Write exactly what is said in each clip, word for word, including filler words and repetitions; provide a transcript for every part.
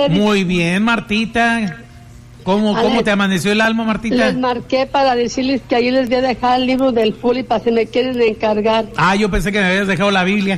ustedes? Muy bien, Martita. ¿Cómo, ¿Cómo te amaneció el alma, Martita? Les marqué para decirles que ahí les voy a dejar el libro del Fuli para si me quieren encargar. Ah, yo pensé que me habías dejado la Biblia.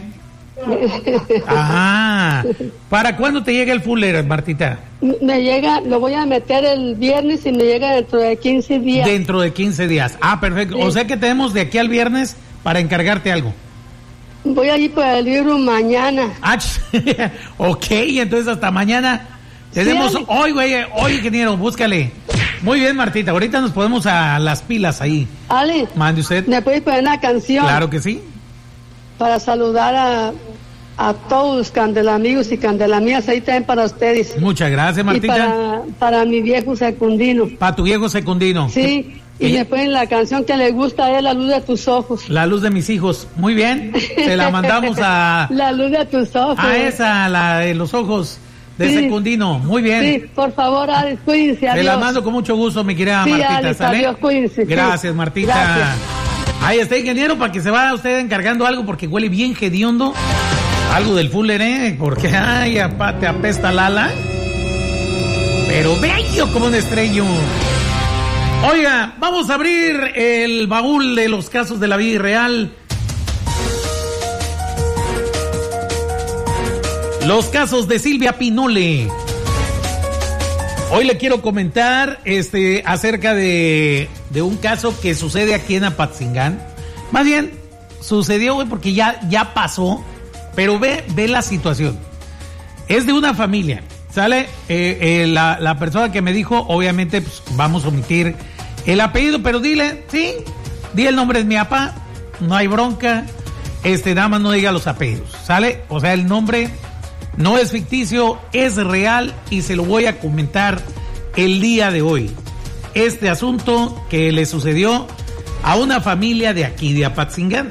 Ajá. ¿Para cuándo te llega el Fuller, Martita? Me llega, lo voy a meter el viernes y me llega dentro de quince días. Dentro de quince días. Ah, perfecto. Sí. O sea que tenemos de aquí al viernes para encargarte algo. Voy a ir por el libro mañana. Ah, ok, entonces hasta mañana. Tenemos sí, hoy, güey, hoy, ingeniero, búscale. Muy bien, Martita, ahorita nos ponemos a las pilas ahí. Ale, mande usted. ¿me puedes poner una canción? Claro que sí. Para saludar a, a todos los candelamigos y candelamías, ahí también para ustedes. Muchas gracias, Martita. Y para, para mi viejo secundino. Para tu viejo secundino. Sí, y me ponen la canción que le gusta a él, La luz de tus ojos. La luz de mis hijos, muy bien. Te la mandamos a... La luz de tus ojos. A esa, la de los ojos. De sí, secundino, muy bien. Sí, por favor, Alex, cuídense, adiós. Te la mando con mucho gusto, mi querida sí, Martita, Alex, ¿sale? Adiós, cuídense. Gracias, sí. Martita. Gracias. Ahí está, ingeniero, para que se vaya usted encargando algo, porque huele bien hediondo. Algo del Fuller, ¿eh? Porque, ay, apá, te apesta Lala. Pero bello como un estrello. Oiga, vamos a abrir el baúl de los casos de la vida real. Los casos de Silvia Pinole. Hoy le quiero comentar este acerca de, de un caso que sucede aquí en Apatzingán. Más bien, sucedió, güey, porque ya, ya pasó, pero ve, ve la situación. Es de una familia, ¿sale? Eh, eh, la, la persona que me dijo, obviamente, pues vamos a omitir el apellido, pero dile, sí, di el nombre de mi papá, no hay bronca, este, nada más no diga los apellidos, ¿sale? O sea, el nombre... No es ficticio, es real y se lo voy a comentar el día de hoy. Este asunto que le sucedió a una familia de aquí, de Apatzingán.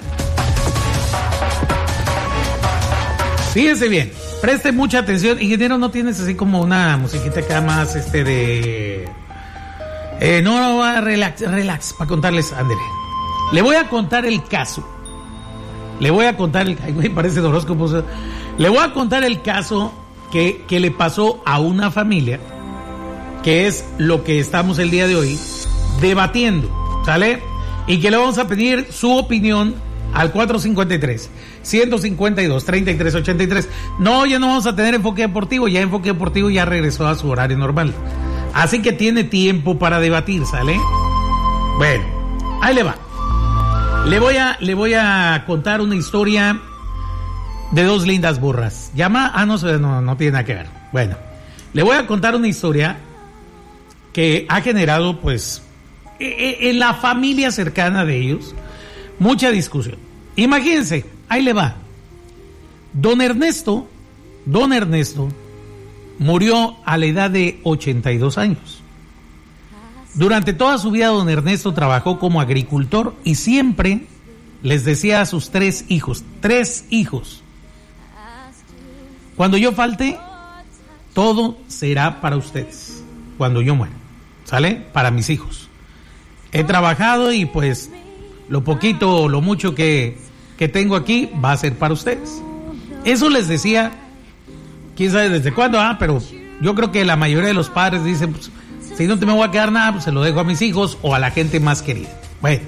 Fíjense bien, preste mucha atención. Ingeniero, ¿no tienes así como una musiquita acá más este de... Eh, no, no, relax, relax, para contarles, ándele. Le voy a contar el caso. Le voy a contar el... Ay, güey, parece de horóscopo. Le voy a contar el caso que, que le pasó a una familia, que es lo que estamos el día de hoy debatiendo, ¿sale? Y que le vamos a pedir su opinión al cuatro cinco tres, uno cinco dos, tres tres ocho tres. No, ya no vamos a tener Enfoque Deportivo, ya Enfoque Deportivo ya regresó a su horario normal. Así que tiene tiempo para debatir, ¿sale? Bueno, ahí le va. Le voy a, le voy a contar una historia de dos lindas burras. Llama, ah, no, no, no tiene nada que ver. Bueno, le voy a contar una historia que ha generado, pues, en la familia cercana de ellos, mucha discusión. Imagínense, ahí le va. Don Ernesto, don Ernesto, murió a la edad de ochenta y dos años. Durante toda su vida, don Ernesto trabajó como agricultor y siempre les decía a sus tres hijos, tres hijos, cuando yo falte, todo será para ustedes, cuando yo muera, ¿sale? Para mis hijos. He trabajado y pues lo poquito o lo mucho que, que tengo aquí va a ser para ustedes. Eso les decía, quién sabe desde cuándo, ah, pero yo creo que la mayoría de los padres dicen, pues, si no te me voy a quedar nada, pues se lo dejo a mis hijos o a la gente más querida. Bueno,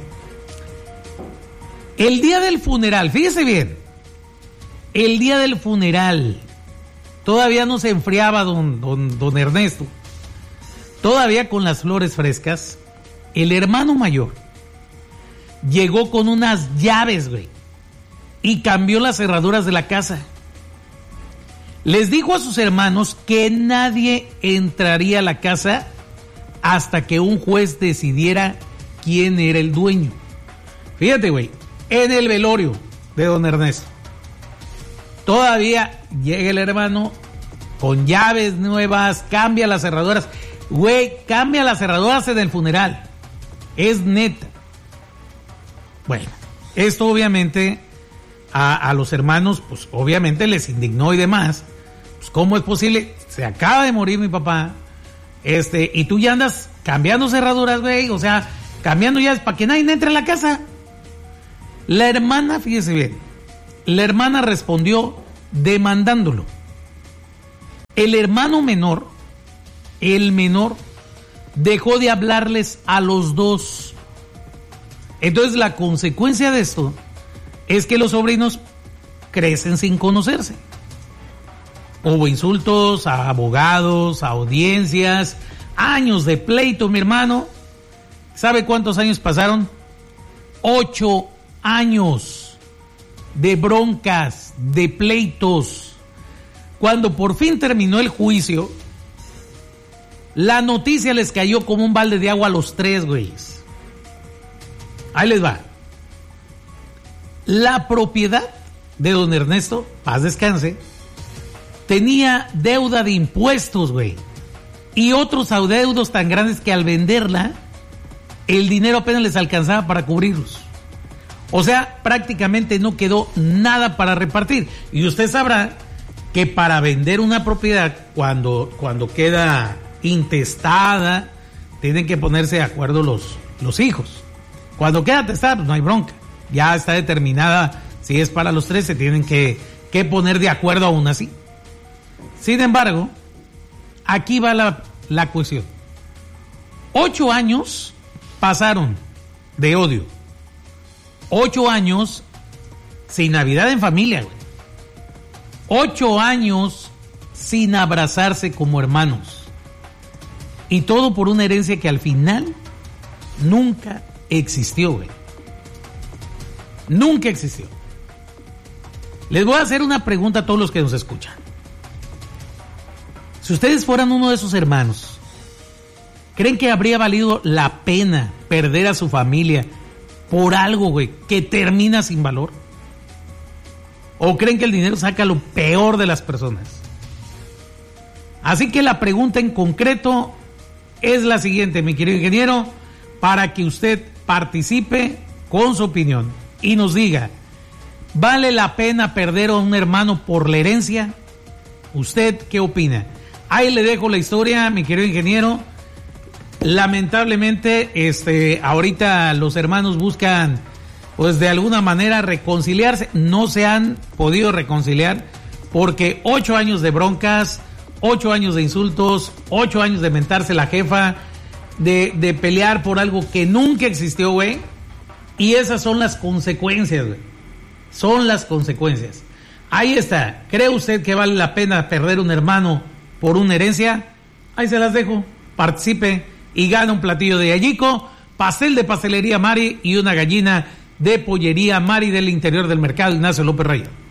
el día del funeral, fíjese bien, el día del funeral, todavía no se enfriaba don, don, don Ernesto, todavía con las flores frescas, el hermano mayor llegó con unas llaves, güey, y cambió las cerraduras de la casa. Les dijo a sus hermanos que nadie entraría a la casa hasta que un juez decidiera quién era el dueño. Fíjate, güey, en el velorio de don Ernesto, todavía llega el hermano con llaves nuevas, cambia las cerraduras. Güey, cambia las cerraduras en el funeral. Es neta. Bueno, esto obviamente a, a los hermanos, pues obviamente les indignó y demás. Pues ¿cómo es posible? Se acaba de morir mi papá. Este, y tú ya andas cambiando cerraduras, güey. O sea, cambiando llaves para que nadie entre a la casa. La hermana, fíjese bien, la hermana respondió demandándolo. el hermano menor, el menor, dejó de hablarles a los dos. Entonces la consecuencia de esto es que los sobrinos crecen sin conocerse. Hubo insultos a abogados, a audiencias, años de pleito, mi hermano. ¿Sabe cuántos años pasaron? Ocho años de broncas, de pleitos. Cuando por fin terminó el juicio, la noticia les cayó como un balde de agua a los tres, güeyes. Ahí les va. La propiedad de don Ernesto, paz descanse, tenía deuda de impuestos, güey. Y otros adeudos tan grandes que al venderla, el dinero apenas les alcanzaba para cubrirlos. O sea, prácticamente no quedó nada para repartir. Y usted sabrá que para vender una propiedad, cuando, cuando queda intestada, tienen que ponerse de acuerdo los, los hijos. Cuando queda testada, pues no hay bronca. Ya está determinada, si es para los tres, se tienen que, que poner de acuerdo aún así. Sin embargo, aquí va la, la cuestión. Ocho años pasaron de odio. Ocho años sin Navidad en familia, güey. Ocho años sin abrazarse como hermanos. Y todo por una herencia que al final nunca existió, güey. Nunca existió. Les voy a hacer una pregunta a todos los que nos escuchan. Si ustedes fueran uno de esos hermanos, ¿creen que habría valido la pena perder a su familia por algo, güey, que termina sin valor? ¿O creen que el dinero saca lo peor de las personas? Así que la pregunta en concreto es la siguiente, mi querido ingeniero, para que usted participe con su opinión y nos diga, ¿vale la pena perder a un hermano por la herencia? ¿Usted qué opina? Ahí le dejo la historia, mi querido ingeniero. Lamentablemente, este, ahorita los hermanos buscan, pues de alguna manera reconciliarse. No se han podido reconciliar porque ocho años de broncas, ocho años de insultos, ocho años de mentarse la jefa, de, de pelear por algo que nunca existió, güey. Y esas son las consecuencias, güey. Son las consecuencias. Ahí está. ¿Cree usted que vale la pena perder un hermano por una herencia? Ahí se las dejo. Participe y gana un platillo de Yallico, pastel de pastelería Mari y una gallina de pollería Mari del interior del mercado Ignacio López Reyes.